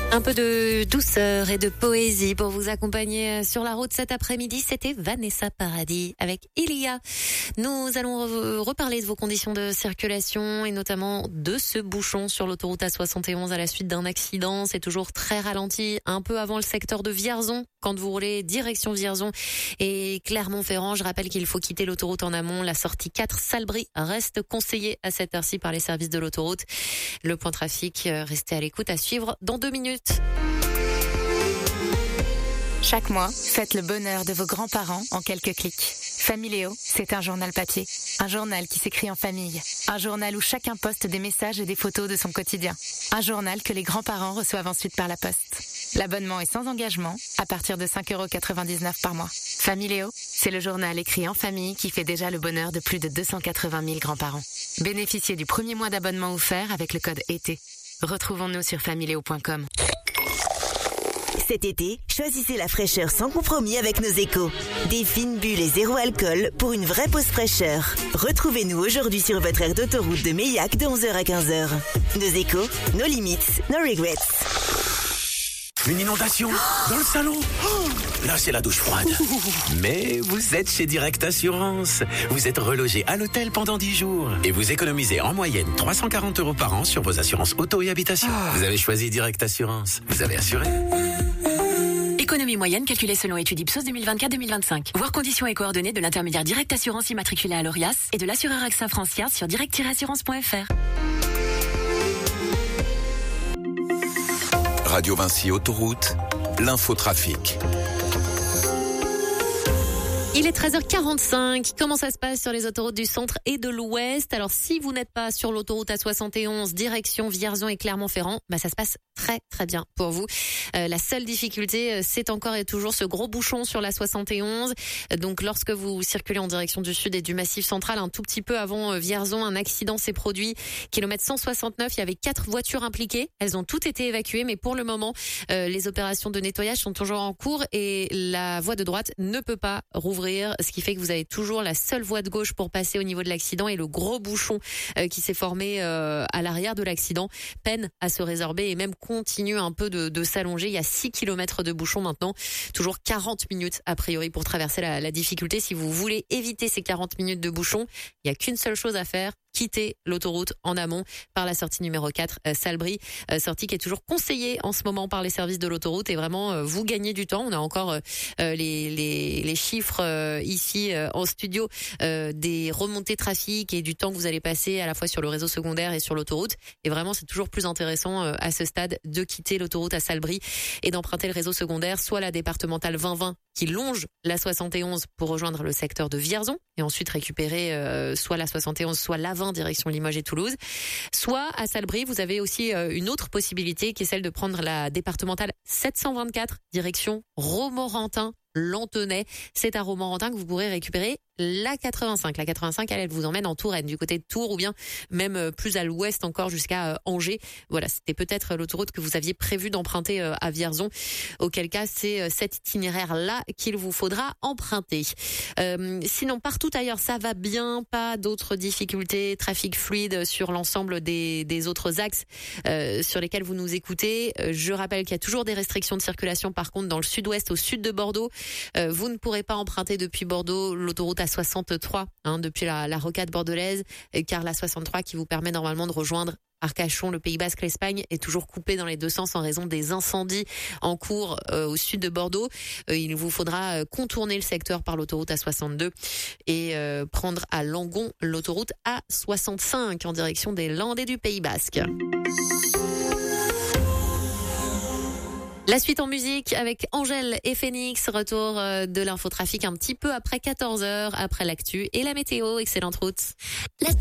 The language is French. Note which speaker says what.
Speaker 1: Un peu de douceur et de poésie pour vous accompagner sur la route cet après-midi. C'était Vanessa Paradis avec Ilia. Nous allons reparler de vos conditions de circulation et notamment de ce bouchon sur l'autoroute A71 à la suite d'un accident. C'est toujours très ralenti, un peu avant le secteur de Vierzon. Quand vous roulez direction Vierzon et Clermont-Ferrand, je rappelle qu'il faut quitter l'autoroute en amont. La sortie 4 Salbris reste conseillée à cette heure-ci par les services de l'autoroute. Le point trafic, restez à l'écoute, à suivre dans 2 minutes.
Speaker 2: Chaque mois, faites le bonheur de vos grands-parents en quelques clics. Familéo, c'est un journal papier. Un journal qui s'écrit en famille. Un journal où chacun poste des messages et des photos de son quotidien. Un journal que les grands-parents reçoivent ensuite par la poste. L'abonnement est sans engagement, à partir de 5,99 € par mois. Familéo, c'est le journal écrit en famille qui fait déjà le bonheur de plus de 280 000 grands-parents. Bénéficiez du premier mois d'abonnement offert avec le code ET. Retrouvons-nous sur familéo.com.
Speaker 3: Cet été, choisissez la fraîcheur sans compromis avec nos échos. Des fines bulles et zéro alcool pour une vraie pause fraîcheur. Retrouvez-nous aujourd'hui sur votre aire d'autoroute de Meillac de 11h à 15h. Nos échos, nos limites, nos regrets.
Speaker 4: Une inondation dans le salon. Là, c'est la douche froide. Mais vous êtes chez Direct Assurance. Vous êtes relogé à l'hôtel pendant 10 jours. Et vous économisez en moyenne 340 € par an sur vos assurances auto et habitation. Vous avez choisi Direct Assurance. Vous avez assuré.
Speaker 5: Économie moyenne calculée selon étude Ipsos 2024-2025. Voir conditions et coordonnées de l'intermédiaire Direct Assurance immatriculé à l'ORIAS et de l'assureur AXA Francia sur direct-assurance.fr.
Speaker 6: Radio Vinci Autoroute, l'infotrafic.
Speaker 1: Il est 13h45. Comment ça se passe sur les autoroutes du centre et de l'ouest? Alors, si vous n'êtes pas sur l'autoroute A71, direction Vierzon et Clermont-Ferrand, ça se passe très, très bien pour vous. La seule difficulté, c'est encore et toujours ce gros bouchon sur la 71. Donc, lorsque vous circulez en direction du sud et du Massif central, un tout petit peu avant Vierzon, un accident s'est produit. Kilomètre 169, il y avait 4 voitures impliquées. Elles ont toutes été évacuées, mais pour le moment, les opérations de nettoyage sont toujours en cours et la voie de droite ne peut pas rouvrir. Ce qui fait que vous avez toujours la seule voie de gauche pour passer au niveau de l'accident et le gros bouchon qui s'est formé à l'arrière de l'accident peine à se résorber et même continue un peu de s'allonger. Il y a 6 km de bouchon maintenant, toujours 40 minutes a priori pour traverser la difficulté. Si vous voulez éviter ces 40 minutes de bouchon, il n'y a qu'une seule chose à faire. Quitter l'autoroute en amont par la sortie numéro 4 Salbris, sortie qui est toujours conseillée en ce moment par les services de l'autoroute et vraiment vous gagnez du temps. On a encore les chiffres ici en studio des remontées trafic et du temps que vous allez passer à la fois sur le réseau secondaire et sur l'autoroute et vraiment c'est toujours plus intéressant à ce stade de quitter l'autoroute à Salbris et d'emprunter le réseau secondaire, soit la départementale 2020 qui longe la 71 pour rejoindre le secteur de Vierzon et ensuite récupérer soit la 71 soit la 20 direction Limoges et Toulouse. Soit à Salbris, vous avez aussi une autre possibilité qui est celle de prendre la départementale 724 direction Romorantin. Lanthenay, c'est à Romorantin que vous pourrez récupérer la 85. La 85, elle vous emmène en Touraine, du côté de Tours ou bien même plus à l'ouest encore jusqu'à Angers. Voilà, c'était peut-être l'autoroute que vous aviez prévu d'emprunter à Vierzon. Auquel cas, c'est cet itinéraire-là qu'il vous faudra emprunter. Sinon, partout ailleurs, ça va bien. Pas d'autres difficultés. Trafic fluide sur l'ensemble des autres axes sur lesquels vous nous écoutez. Je rappelle qu'il y a toujours des restrictions de circulation, par contre, dans le sud-ouest, au sud de Bordeaux. Vous ne pourrez pas emprunter depuis Bordeaux l'autoroute A63 depuis la rocade bordelaise, car la 63 qui vous permet normalement de rejoindre Arcachon, le Pays Basque, l'Espagne est toujours coupée dans les deux sens en raison des incendies en cours au sud de Bordeaux. Il vous faudra contourner le secteur par l'autoroute A62 et prendre à Langon l'autoroute A65 en direction des Landes et du Pays Basque. La suite en musique avec Angèle et Phoenix, retour de l'infotrafic un petit peu après 14h, après l'actu et la météo. Excellente route.